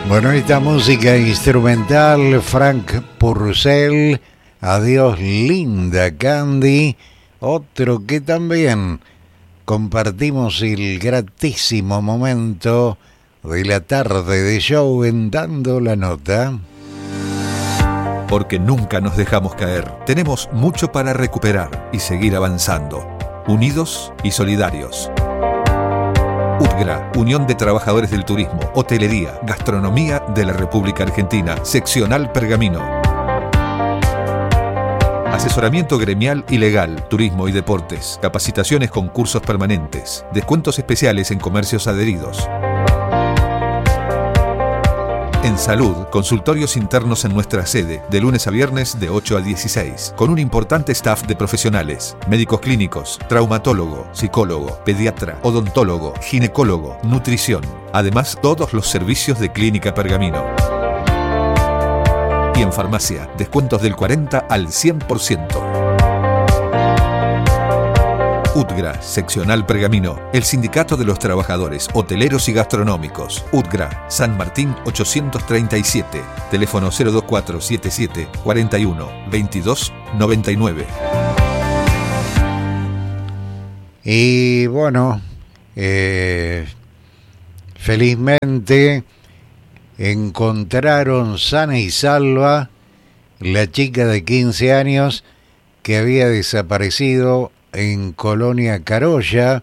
Bueno, esta música instrumental, Frank Purcell, Adiós Linda Candy, otro que también compartimos el gratísimo momento de la tarde de show en Dando la Nota. Porque nunca nos dejamos caer, tenemos mucho para recuperar y seguir avanzando, unidos y solidarios. UTGRA, Unión de Trabajadores del Turismo, Hotelería, Gastronomía de la República Argentina, Seccional Pergamino. Asesoramiento gremial y legal, turismo y deportes, capacitaciones con cursos permanentes, descuentos especiales en comercios adheridos. En salud, consultorios internos en nuestra sede, de lunes a viernes de 8 a 16, con un importante staff de profesionales, médicos clínicos, traumatólogo, psicólogo, pediatra, odontólogo, ginecólogo, nutrición. Además, todos los servicios de Clínica Pergamino. Y en farmacia, descuentos del 40 al 100%. UTGRA, Seccional Pergamino, el Sindicato de los Trabajadores Hoteleros y Gastronómicos. UTGRA, San Martín 837, teléfono 02477 41 22 99. Y bueno, felizmente encontraron sana y salva la chica de 15 años que había desaparecido en Colonia Carolla,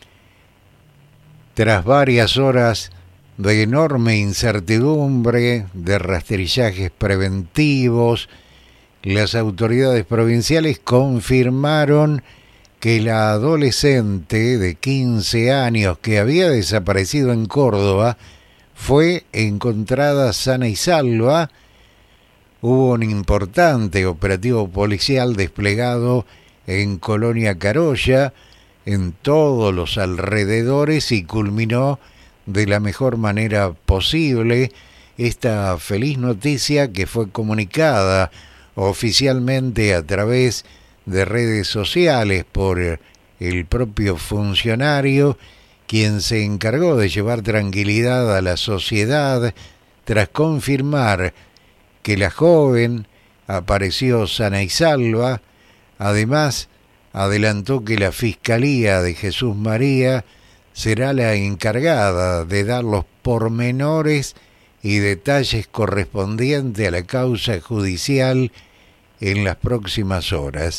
tras varias horas de enorme incertidumbre, de rastrillajes preventivos. Las autoridades provinciales confirmaron que la adolescente de 15 años que había desaparecido en Córdoba fue encontrada sana y salva. Hubo un importante operativo policial desplegado en Colonia Carolla, en todos los alrededores, y culminó de la mejor manera posible esta feliz noticia que fue comunicada oficialmente a través de redes sociales por el propio funcionario, quien se encargó de llevar tranquilidad a la sociedad tras confirmar que la joven apareció sana y salva. Además, adelantó que la Fiscalía de Jesús María será la encargada de dar los pormenores y detalles correspondientes a la causa judicial en las próximas horas.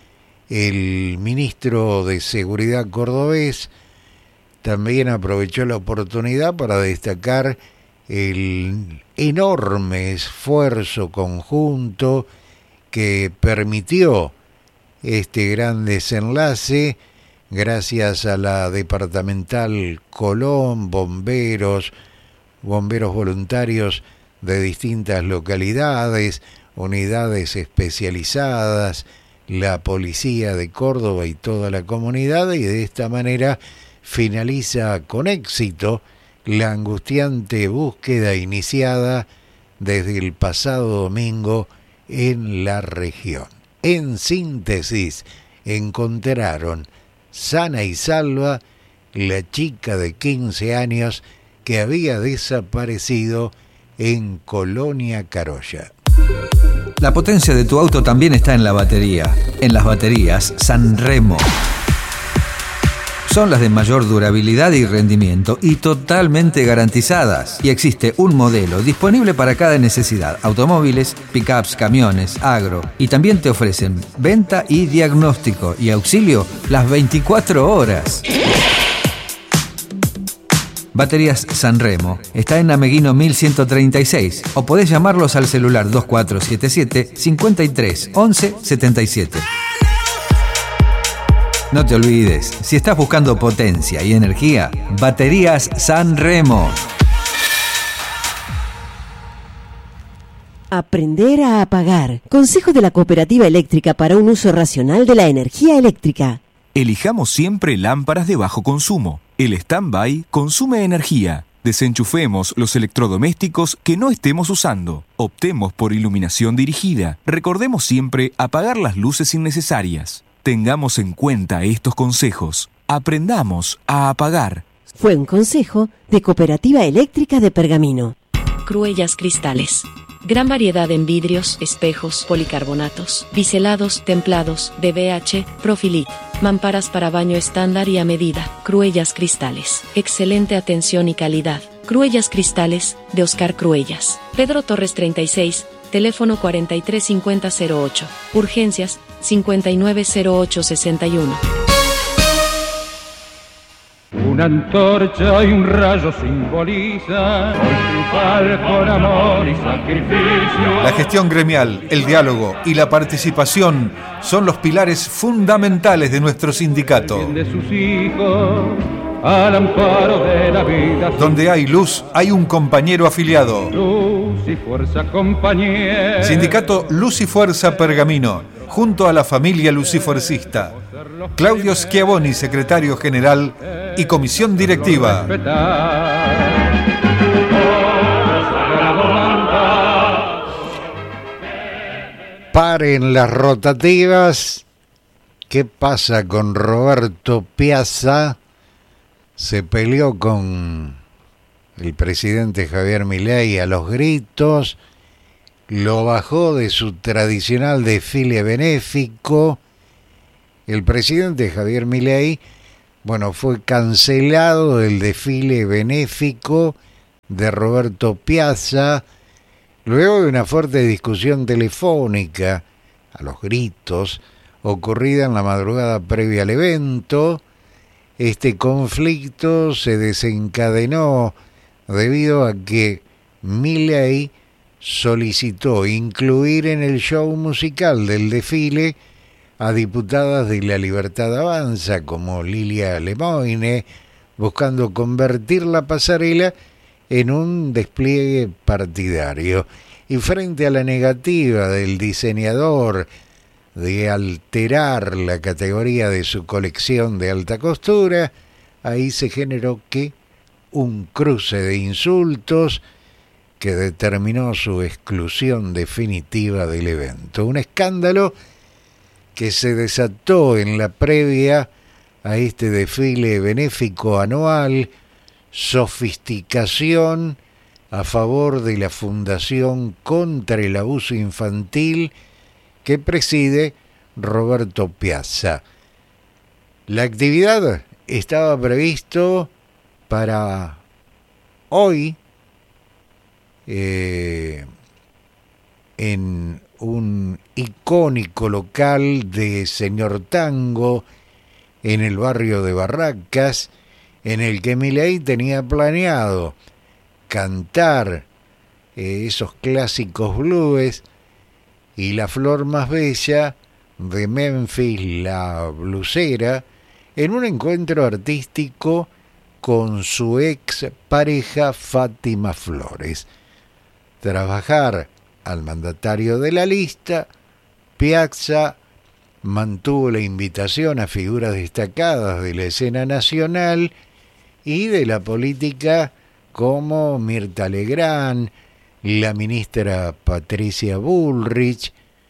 El ministro de Seguridad cordobés también aprovechó la oportunidad para destacar el enorme esfuerzo conjunto que permitió este gran desenlace, gracias a la departamental Colón, bomberos voluntarios de distintas localidades, unidades especializadas, la policía de Córdoba y toda la comunidad, y de esta manera finaliza con éxito la angustiante búsqueda iniciada desde el pasado domingo en la región. En síntesis, encontraron sana y salva la chica de 15 años que había desaparecido en Colonia Carolla. La potencia de tu auto también está en la batería. En las baterías Sanremo. Son las de mayor durabilidad y rendimiento y totalmente garantizadas. Y existe un modelo disponible para cada necesidad. Automóviles, pickups, camiones, agro. Y también te ofrecen venta y diagnóstico y auxilio las 24 horas. Baterías Sanremo. Está en Ameguino 1136. O podés llamarlos al celular 2477 53 11 77. No te olvides, si estás buscando potencia y energía, Baterías Sanremo. Aprender a apagar. Consejo de la Cooperativa Eléctrica para un uso racional de la energía eléctrica. Elijamos siempre lámparas de bajo consumo. El stand-by consume energía. Desenchufemos los electrodomésticos que no estemos usando. Optemos por iluminación dirigida. Recordemos siempre apagar las luces innecesarias. Tengamos en cuenta estos consejos. Aprendamos a apagar. Fue un consejo de Cooperativa Eléctrica de Pergamino. Cruellas Cristales. Gran variedad en vidrios, espejos, policarbonatos, biselados, templados, DBH, Profilit. Mamparas para baño estándar y a medida. Cruellas Cristales. Excelente atención y calidad. Cruellas Cristales, de Oscar Cruellas. Pedro Torres 36, teléfono 435008. Urgencias, 590861. Una antorcha y un rayo simboliza triunfar con amor y sacrificio. La gestión gremial, el diálogo y la participación son los pilares fundamentales de nuestro sindicato. El bien de sus hijos, al amparo de la vida. Donde hay luz, hay un compañero afiliado. Luz y fuerza, compañera. Sindicato Luz y Fuerza Pergamino, junto a la familia lucifuercista. Claudio Schiavoni, secretario general y comisión directiva. Paren las rotativas. ¿Qué pasa con Roberto Piazza? Se peleó con el presidente Javier Milei a los gritos, lo bajó de su tradicional desfile benéfico. El presidente Javier Milei, fue cancelado el desfile benéfico de Roberto Piazza, luego de una fuerte discusión telefónica, a los gritos, ocurrida en la madrugada previa al evento. Este conflicto se desencadenó debido a que Milei solicitó incluir en el show musical del desfile a diputadas de La Libertad Avanza como Lilia Lemoine, buscando convertir la pasarela en un despliegue partidario. Y frente a la negativa del diseñador de alterar la categoría de su colección de alta costura, ahí se generó un cruce de insultos que determinó su exclusión definitiva del evento. Un escándalo que se desató en la previa a este desfile benéfico anual, sofisticación a favor de la Fundación contra el Abuso Infantil que preside Roberto Piazza. La actividad estaba previsto para hoy en un icónico local de Señor Tango en el barrio de Barracas, en el que Milei tenía planeado cantar esos clásicos blues y La Flor Más Bella de Memphis, la blusera, en un encuentro artístico con su ex pareja Fátima Flores. Tras bajar al mandatario de la lista, Piazza mantuvo la invitación a figuras destacadas de la escena nacional y de la política como Mirta Legrand, la ministra Patricia Bullrich,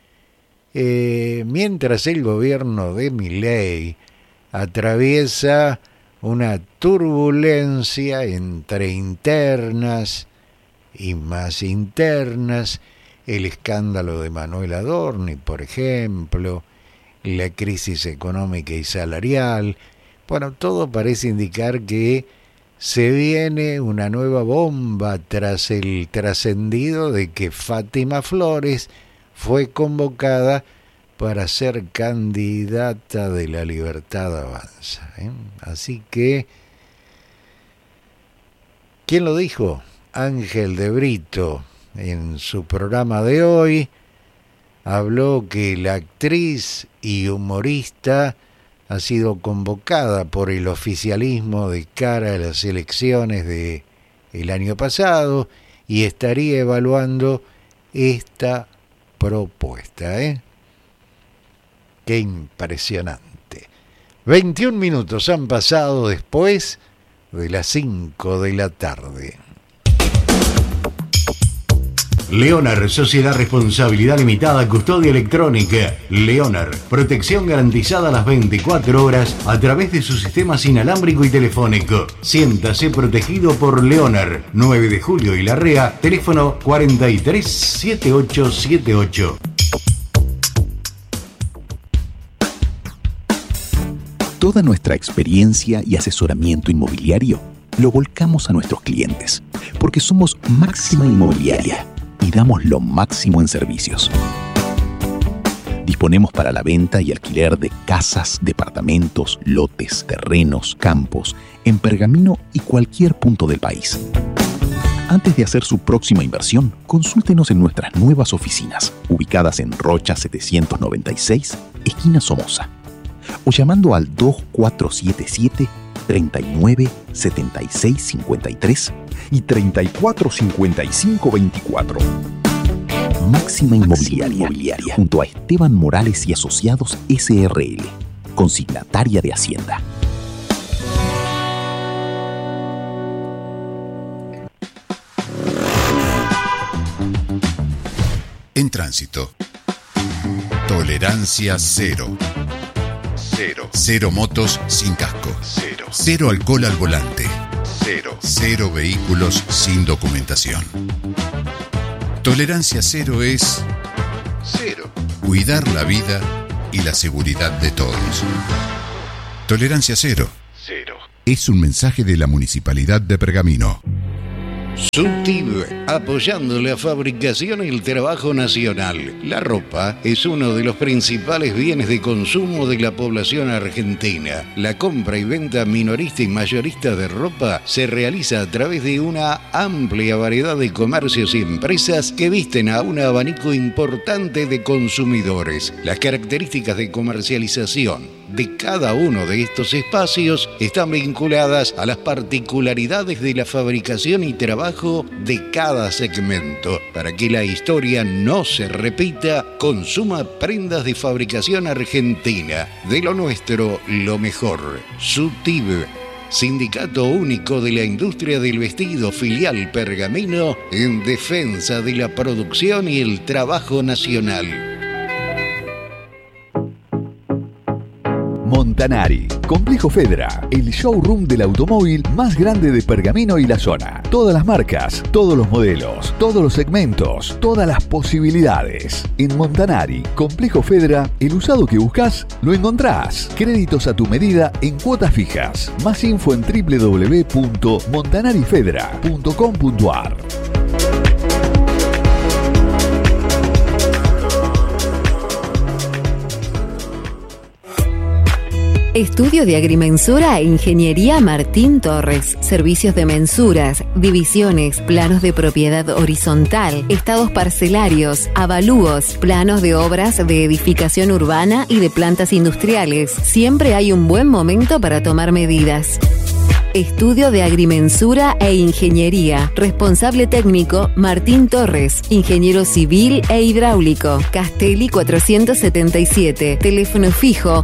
mientras el gobierno de Milei atraviesa una turbulencia entre internas y más internas, el escándalo de Manuel Adorni, por ejemplo, la crisis económica y salarial. Todo parece indicar que se viene una nueva bomba tras el trascendido de que Fátima Flores fue convocada para ser candidata de La Libertad Avanza. Así que, ¿quién lo dijo? Ángel de Brito, en su programa de hoy, habló que la actriz y humorista ha sido convocada por el oficialismo de cara a las elecciones del año pasado y estaría evaluando esta propuesta. Qué impresionante. 21 minutos han pasado después de las 5 de la tarde. Leonard, Sociedad Responsabilidad Limitada, Custodia Electrónica. Leonard, protección garantizada las 24 horas a través de su sistema inalámbrico y telefónico. Siéntase protegido por Leonard. 9 de Julio y Larrea, teléfono 437878. Toda nuestra experiencia y asesoramiento inmobiliario lo volcamos a nuestros clientes, porque somos Máxima Inmobiliaria y damos lo máximo en servicios. Disponemos para la venta y alquiler de casas, departamentos, lotes, terrenos, campos, en Pergamino y cualquier punto del país. Antes de hacer su próxima inversión, consúltenos en nuestras nuevas oficinas, ubicadas en Rocha 796, esquina Somoza, o llamando al 2477 39 76 53 y 34 55 24. Máxima Inmobiliaria, junto a Esteban Morales y Asociados SRL, consignataria de Hacienda. En tránsito. Tolerancia cero. Cero motos sin casco. Cero alcohol al volante. Cero vehículos sin documentación. Tolerancia cero es cuidar la vida y la seguridad de todos. Tolerancia cero. Es un mensaje de la Municipalidad de Pergamino. SUTIB, apoyando la fabricación y el trabajo nacional. La ropa es uno de los principales bienes de consumo de la población argentina. La compra y venta minorista y mayorista de ropa se realiza a través de una amplia variedad de comercios y empresas que visten a un abanico importante de consumidores. Las características de comercialización de cada uno de estos espacios están vinculadas a las particularidades de la fabricación y trabajo de cada segmento. Para que la historia no se repita, consuma prendas de fabricación argentina. De lo nuestro, lo mejor. SUTIB, Sindicato Único de la Industria del Vestido, filial Pergamino, en defensa de la producción y el trabajo nacional. Montanari, Complejo Fedra, el showroom del automóvil más grande de Pergamino y la zona. Todas las marcas, todos los modelos, todos los segmentos, todas las posibilidades. En Montanari, Complejo Fedra, el usado que buscas, lo encontrás. Créditos a tu medida en cuotas fijas. Más info en www.montanarifedra.com.ar. Estudio de Agrimensura e Ingeniería Martín Torres. Servicios de mensuras, divisiones, planos de propiedad horizontal, estados parcelarios, avalúos, planos de obras de edificación urbana y de plantas industriales. Siempre hay un buen momento para tomar medidas. Estudio de Agrimensura e Ingeniería. Responsable técnico Martín Torres. Ingeniero civil e hidráulico. Castelli 477. Teléfono fijo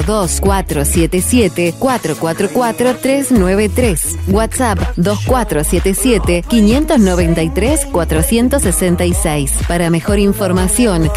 02477 444 393. WhatsApp 2477 593 466. Para mejor información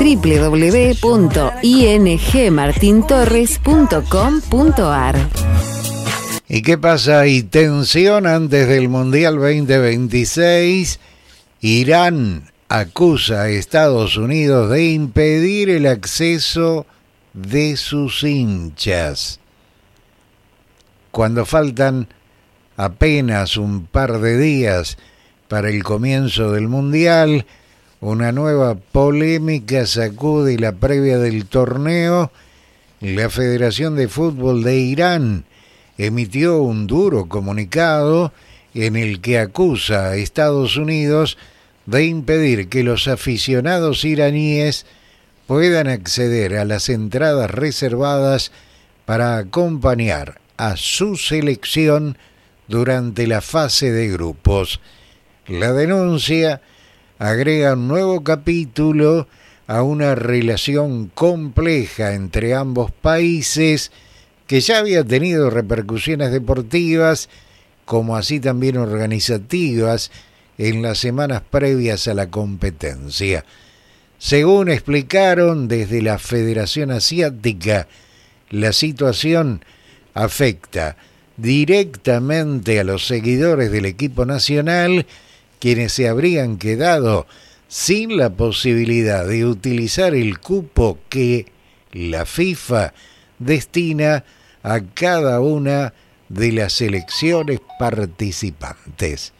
www.ingmartintorres.com.ar. ¿Y qué pasa? Hay tensión antes del Mundial 2026. Irán acusa a Estados Unidos de impedir el acceso de sus hinchas. Cuando faltan apenas un par de días para el comienzo del Mundial, una nueva polémica sacude la previa del torneo. La Federación de Fútbol de Irán emitió un duro comunicado en el que acusa a Estados Unidos de impedir que los aficionados iraníes puedan acceder a las entradas reservadas para acompañar a su selección durante la fase de grupos. La denuncia agrega un nuevo capítulo a una relación compleja entre ambos países que ya había tenido repercusiones deportivas, como así también organizativas, en las semanas previas a la competencia. Según explicaron desde la Federación Asiática, la situación afecta directamente a los seguidores del equipo nacional, quienes se habrían quedado sin la posibilidad de utilizar el cupo que la FIFA destina a cada una de las selecciones participantes.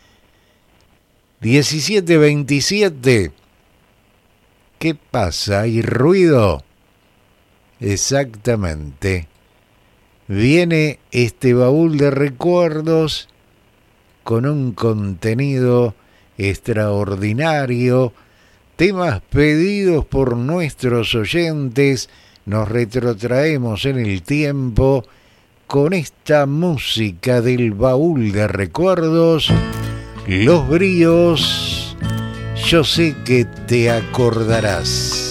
17-27. ¿Qué pasa? ¿Hay ruido? Exactamente. Viene este baúl de recuerdos con un contenido extraordinario, temas pedidos por nuestros oyentes. Nos retrotraemos en el tiempo con esta música del baúl de recuerdos. Los Bríos, yo sé que te acordarás.